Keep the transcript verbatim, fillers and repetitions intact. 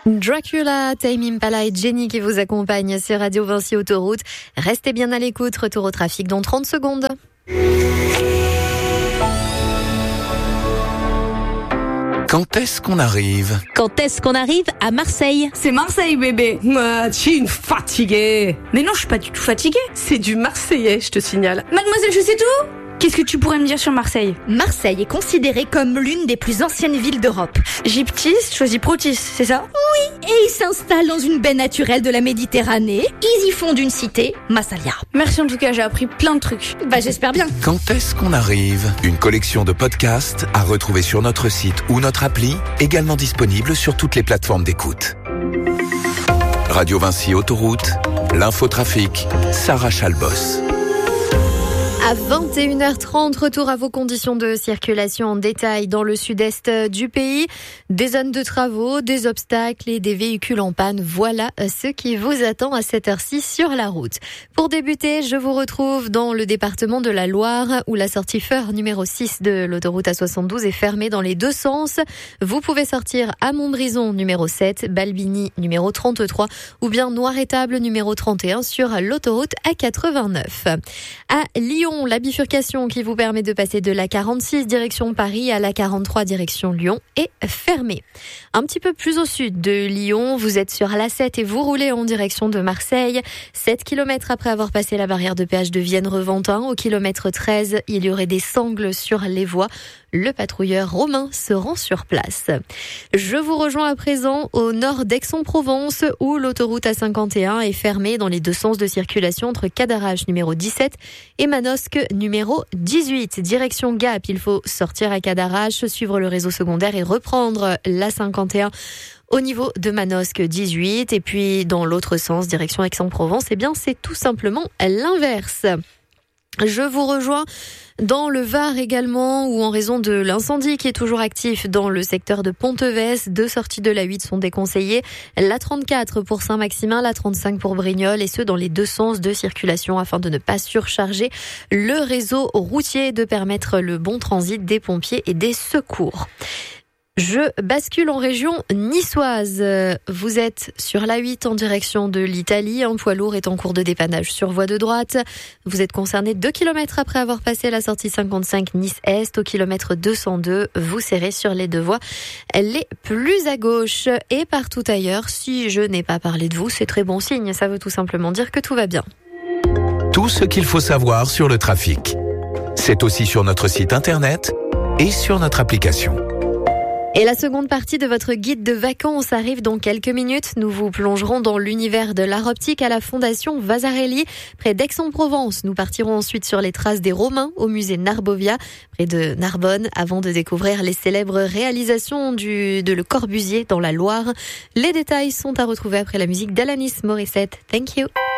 Dracula, Tame Impala et Jenny qui vous accompagnent sur Radio Vinci Autoroute. Restez bien à l'écoute, retour au trafic dans trente secondes. Quand est-ce qu'on arrive ? Quand est-ce qu'on arrive à Marseille ? C'est Marseille, bébé. Ah, tu es une fatiguée. Mais non, je suis pas du tout fatiguée. C'est du marseillais, je te signale. Mademoiselle, je sais tout. Qu'est-ce que tu pourrais me dire sur Marseille ? Marseille est considérée comme l'une des plus anciennes villes d'Europe. Gyptis choisit Protis, c'est ça ? Oui, et ils s'installent dans une baie naturelle de la Méditerranée. Ils y fondent une cité, Massalia. Merci en tout cas, j'ai appris plein de trucs. Bah j'espère bien. Quand est-ce qu'on arrive ? Une collection de podcasts à retrouver sur notre site ou notre appli, également disponible sur toutes les plateformes d'écoute. Radio Vinci Autoroute, l'infotrafic, Sarah Chalbos. À vingt et une heures trente, retour à vos conditions de circulation en détail dans le sud-est du pays. Des zones de travaux, des obstacles et des véhicules en panne. Voilà ce qui vous attend à cette heure-ci sur la route. Pour débuter, je vous retrouve dans le département de la Loire où la sortie Feur numéro six de l'autoroute A soixante-douze est fermée dans les deux sens. Vous pouvez sortir à Montbrison numéro sept, Balbini numéro trente-trois ou bien Noiretable numéro trente et un sur l'autoroute A quatre-vingt-neuf. À Lyon, la bifurcation qui vous permet de passer de la quarante-six direction Paris à la quarante-trois direction Lyon est fermée. Un petit peu plus au sud de Lyon, vous êtes sur l'A sept et vous roulez en direction de Marseille. sept kilomètres après avoir passé la barrière de péage de Vienne-Reventin, au kilomètre treize, il y aurait des sangles sur les voies. Le patrouilleur Romain se rend sur place. Je vous rejoins à présent au nord d'Aix-en-Provence où l'autoroute A cinquante et un est fermée dans les deux sens de circulation entre Cadarache numéro dix-sept et Manosque numéro dix-huit. Direction Gap, il faut sortir à Cadarache, suivre le réseau secondaire et reprendre l'A cinquante et un au niveau de Manosque dix-huit. Et puis dans l'autre sens, direction Aix-en-Provence, eh bien c'est tout simplement l'inverse. Je vous rejoins dans le Var également, où en raison de l'incendie qui est toujours actif dans le secteur de Ponteves, deux sorties de la huit sont déconseillées. La trente-quatre pour Saint-Maximin, la trente-cinq pour Brignoles, et ce dans les deux sens de circulation afin de ne pas surcharger le réseau routier et de permettre le bon transit des pompiers et des secours. Je bascule en région niçoise. Vous êtes sur la huit en direction de l'Italie. Un poids lourd est en cours de dépannage sur voie de droite. Vous êtes concerné deux kilomètres après avoir passé la sortie cinquante-cinq Nice-Est. Au kilomètre deux cent deux, vous serrez sur les deux voies les plus à gauche. Et partout ailleurs, si je n'ai pas parlé de vous, c'est très bon signe. Ça veut tout simplement dire que tout va bien. Tout ce qu'il faut savoir sur le trafic. C'est aussi sur notre site internet et sur notre application. Et la seconde partie de votre guide de vacances arrive dans quelques minutes. Nous vous plongerons dans l'univers de l'art optique à la Fondation Vasarely, près d'Aix-en-Provence. Nous partirons ensuite sur les traces des Romains au musée Narbovia, près de Narbonne, avant de découvrir les célèbres réalisations du, de Le Corbusier dans la Loire. Les détails sont à retrouver après la musique d'Alanis Morissette. Thank you.